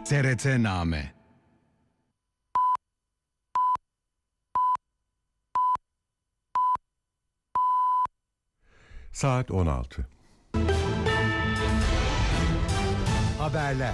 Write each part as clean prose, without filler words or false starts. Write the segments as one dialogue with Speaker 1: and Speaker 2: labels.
Speaker 1: TRT-Name.
Speaker 2: Saat 16.
Speaker 1: Haberler.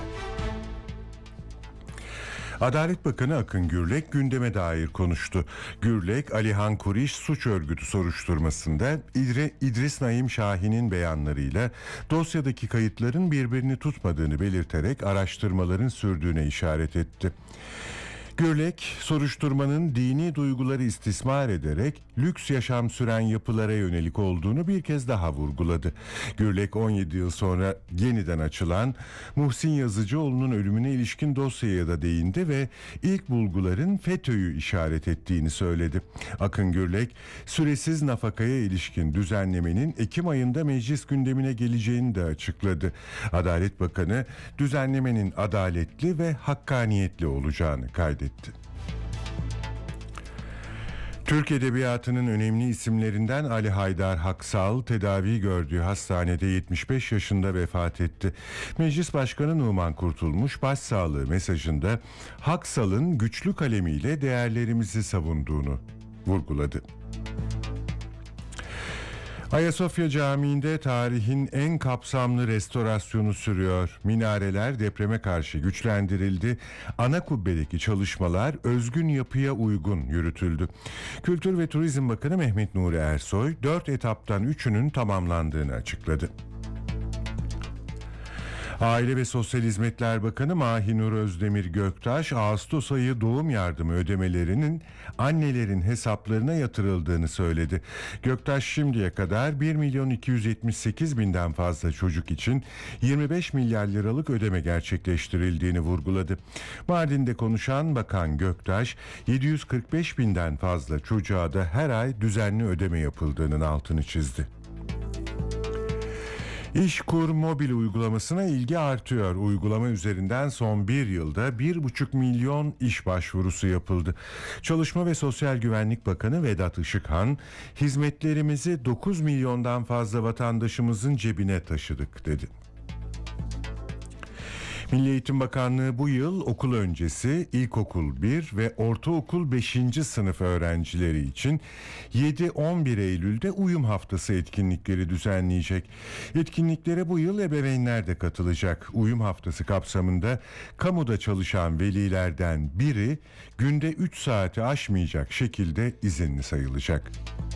Speaker 2: Adalet Bakanı Akın Gürlek gündeme dair konuştu. Gürlek, Alihan Kuriş suç örgütü soruşturmasında İdris Naim Şahin'in beyanlarıyla dosyadaki kayıtların birbirini tutmadığını belirterek araştırmaların sürdüğüne işaret etti. Gürlek, soruşturmanın dini duyguları istismar ederek lüks yaşam süren yapılara yönelik olduğunu bir kez daha vurguladı. Gürlek 17 yıl sonra yeniden açılan Muhsin Yazıcıoğlu'nun ölümüne ilişkin dosyaya da değindi ve ilk bulguların FETÖ'yü işaret ettiğini söyledi. Akın Gürlek, süresiz nafakaya ilişkin düzenlemenin Ekim ayında meclis gündemine geleceğini de açıkladı. Adalet Bakanı, düzenlemenin adaletli ve hakkaniyetli olacağını kaydetti. Türk Edebiyatı'nın önemli isimlerinden Ali Haydar Haksal tedavi gördüğü hastanede 75 yaşında vefat etti. Meclis Başkanı Numan Kurtulmuş başsağlığı mesajında Haksal'ın güçlü kalemiyle değerlerimizi savunduğunu vurguladı. Ayasofya Camii'nde tarihin en kapsamlı restorasyonu sürüyor. Minareler depreme karşı güçlendirildi. Ana kubbedeki çalışmalar özgün yapıya uygun yürütüldü. Kültür ve Turizm Bakanı Mehmet Nuri Ersoy 4 etaptan 3'ünün tamamlandığını açıkladı. Aile ve Sosyal Hizmetler Bakanı Mahinur Özdemir Göktaş, Ağustos ayı doğum yardımı ödemelerinin annelerin hesaplarına yatırıldığını söyledi. Göktaş şimdiye kadar 1.278.000'den fazla çocuk için 25 milyar liralık ödeme gerçekleştirildiğini vurguladı. Mardin'de konuşan Bakan Göktaş, 745.000'den fazla çocuğa da her ay düzenli ödeme yapıldığının altını çizdi. İşkur mobil uygulamasına ilgi artıyor. Uygulama üzerinden son bir yılda 1,5 milyon iş başvurusu yapıldı. Çalışma ve Sosyal Güvenlik Bakanı Vedat Işıkhan, hizmetlerimizi 9 milyondan fazla vatandaşımızın cebine taşıdık dedi. Milli Eğitim Bakanlığı bu yıl okul öncesi ilkokul 1 ve ortaokul 5. sınıf öğrencileri için 7-11 Eylül'de uyum haftası etkinlikleri düzenleyecek. Etkinliklere bu yıl ebeveynler de katılacak. Uyum haftası kapsamında kamuda çalışan velilerden biri günde 3 saati aşmayacak şekilde izinli sayılacak.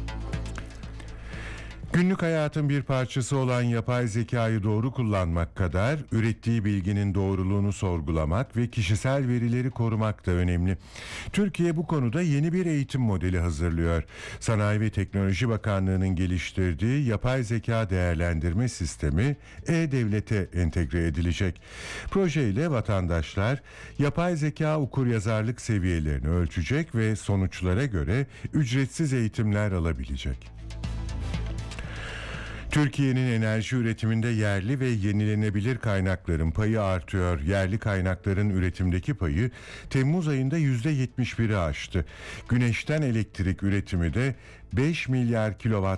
Speaker 2: Günlük hayatın bir parçası olan yapay zekayı doğru kullanmak kadar ürettiği bilginin doğruluğunu sorgulamak ve kişisel verileri korumak da önemli. Türkiye bu konuda yeni bir eğitim modeli hazırlıyor. Sanayi ve Teknoloji Bakanlığı'nın geliştirdiği yapay zeka değerlendirme sistemi E-Devlet'e entegre edilecek. Projeyle vatandaşlar yapay zeka okuryazarlık seviyelerini ölçecek ve sonuçlara göre ücretsiz eğitimler alabilecek. Türkiye'nin enerji üretiminde yerli ve yenilenebilir kaynakların payı artıyor. Yerli kaynakların üretimdeki payı Temmuz ayında %71'i aştı. Güneşten elektrik üretimi de 5 milyar kilowatt